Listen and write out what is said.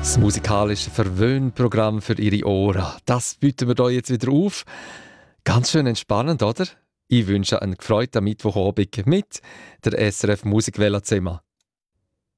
Das musikalische Verwöhnprogramm für Ihre Ohren. Das bieten wir hier jetzt wieder auf. Ganz schön entspannend, oder? Ich wünsche einen gefreuten Mittwochabend mit der SRF Musikwelle zusammen.